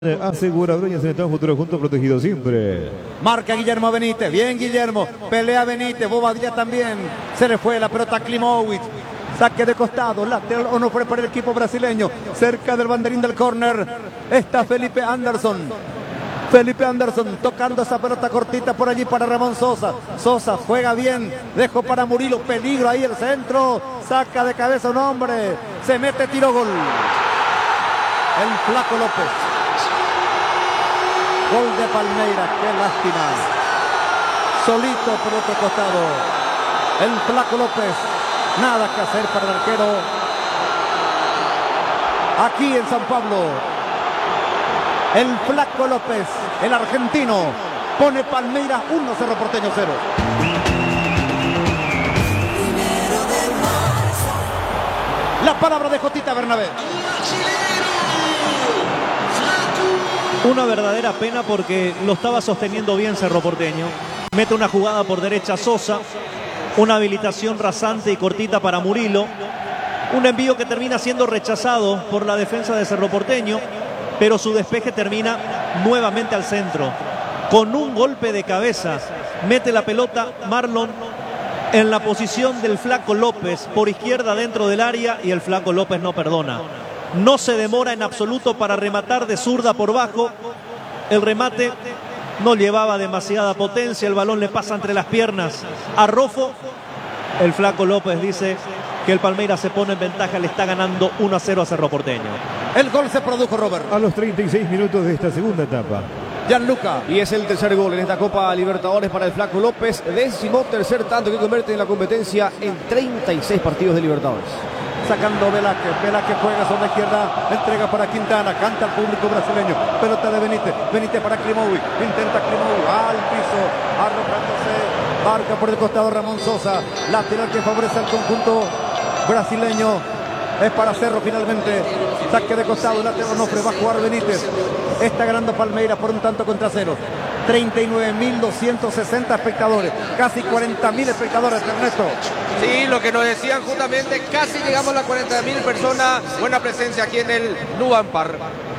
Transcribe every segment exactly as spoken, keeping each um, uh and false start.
Aseguradora y Central Futuro Juntos, protegido siempre. Marca Guillermo Benítez, bien Guillermo, pelea Benítez, Bobadilla también, se le fue la pelota a Klimovic, saque de costado, lateral o no fue para el equipo brasileño, cerca del banderín del córner, está Felipe Anderson, Felipe Anderson tocando esa pelota cortita por allí para Ramón Sosa, Sosa juega bien, dejó para Murilo, peligro ahí el centro, saca de cabeza un hombre, se mete tiro gol, el Flaco López. Gol de Palmeiras, qué lástima. Solito por otro costado. El Flaco López. Nada que hacer para el arquero. Aquí en San Pablo. El Flaco López, el argentino, pone Palmeiras uno, Cerro Porteño cero. La palabra de Jotita Bernabé. Una verdadera pena porque lo estaba sosteniendo bien Cerro Porteño. Mete una jugada por derecha Sosa. Una habilitación rasante y cortita para Murilo. Un envío que termina siendo rechazado por la defensa de Cerro Porteño. Pero su despeje termina nuevamente al centro. Con un golpe de cabeza mete la pelota Marlon en la posición del Flaco López. Por izquierda dentro del área y el Flaco López no perdona. No se demora en absoluto para rematar de zurda por bajo. El remate no llevaba demasiada potencia. El balón le pasa entre las piernas a Rofo. El Flaco López dice que el Palmeiras se pone en ventaja. Le está ganando uno a cero a Cerro Porteño. El gol se produjo, Robert. A los treinta y seis minutos de esta segunda etapa. Gianluca. Y es el tercer gol en esta Copa Libertadores para el Flaco López. Décimo tercer tanto que convierte en la competencia en treinta y seis partidos de Libertadores. Sacando Velázquez, Velázquez juega sobre la izquierda, entrega para Quintana, canta al público brasileño, pelota de Benítez, Benítez para Klimovic, intenta Klimovic, al piso, arrojándose, marca por el costado Ramón Sosa, lateral que favorece al conjunto brasileño, es para Cerro finalmente, saque de costado, lateral Onofre, va a jugar Benítez, está ganando Palmeiras por un tanto contra cero. treinta y nueve mil doscientos sesenta espectadores, casi cuarenta mil espectadores, Ernesto. Sí, lo que nos decían justamente, casi llegamos a las cuarenta mil personas, buena presencia aquí en el Nuampar.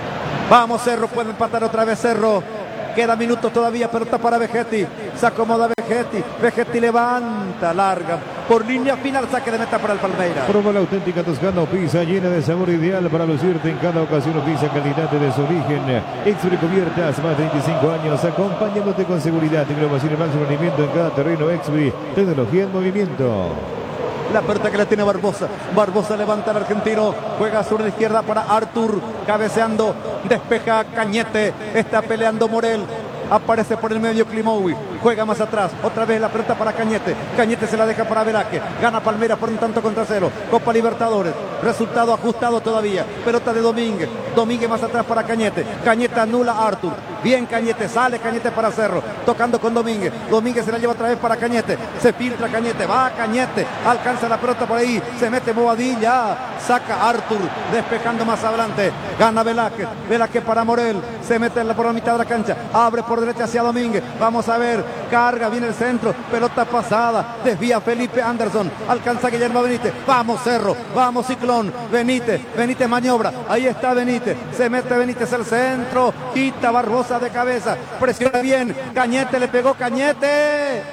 Vamos Cerro, puede empatar otra vez Cerro, queda minutos todavía, pelota para Vegetti, se acomoda Vegetti, Vegetti levanta, larga, por línea final, saque de meta para el Palmeiras. Prueba la auténtica Toscano, pizza llena de sabor ideal para lucirte en cada ocasión, pizza calidad de su origen, Exfri cubiertas, más de veinticinco años, acompañándote con seguridad, innovación y máximo rendimiento en cada terreno. Exfri, tecnología en movimiento. La pelota que la tiene Barbosa, Barbosa levanta al argentino, juega sobre la izquierda para Artur, cabeceando, despeja Cañete, está peleando Morel, aparece por el medio Klimovic, juega más atrás, otra vez la pelota para Cañete, Cañete se la deja para Velázquez, gana Palmeiras por un tanto contra cero, Copa Libertadores, resultado ajustado todavía, pelota de Domínguez, Domínguez más atrás para Cañete, Cañete anula a Artur, bien Cañete, sale Cañete para Cerro, tocando con Domínguez, Domínguez se la lleva otra vez para Cañete, se filtra Cañete, va Cañete, alcanza la pelota por ahí, se mete Bobadilla, saca Artur, despejando más adelante, gana Velázquez, Velázquez para Morel, se mete por la mitad de la cancha, abre por derecha hacia Domínguez, vamos a ver, carga, viene el centro, pelota pasada, desvía Felipe Anderson, alcanza Guillermo Benítez, vamos Cerro, vamos Ciclón, Benítez, Benítez maniobra, ahí está Benítez, se mete Benítez al centro, quita Barbosa de cabeza, presiona bien, Cañete le pegó Cañete,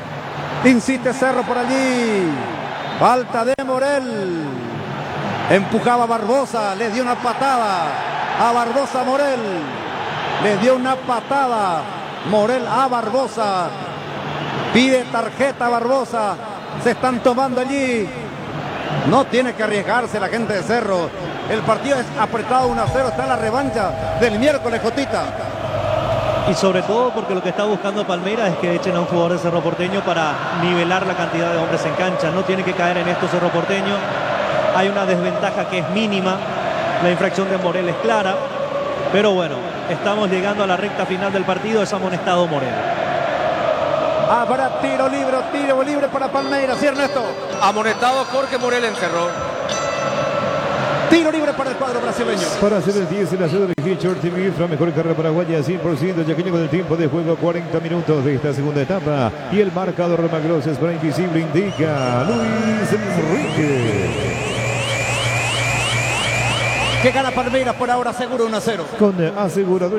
insiste Cerro por allí, falta de Morel, empujaba Barbosa, le dio una patada a Barbosa Morel, le dio una patada Morel a Barbosa, pide tarjeta Barbosa, se están tomando allí, no tiene que arriesgarse la gente de Cerro, el partido es apretado uno a cero, está la revancha del miércoles, Jotita. Y sobre todo porque lo que está buscando Palmeiras es que echen a un jugador de Cerro Porteño para nivelar la cantidad de hombres en cancha, no tiene que caer en esto Cerro Porteño, hay una desventaja que es mínima, la infracción de Morel es clara, pero bueno, estamos llegando a la recta final del partido, es amonestado Morel. Habrá tiro libre, tiro libre para Palmeiras, ¿sí, Ernesto? Amonestado Jorge Morel en Cerro. Tiro libre para el cuadro brasileño. Para hacer el diez, el asado de Hitchcock T V, la mejor carrera paraguaya, cien por ciento, ya que llegó el tiempo de juego, cuarenta minutos de esta segunda etapa. Y el marcador Magros para Invisible indica Luis Enrique. que gana Palmeiras por ahora seguro uno a cero. Con asegurador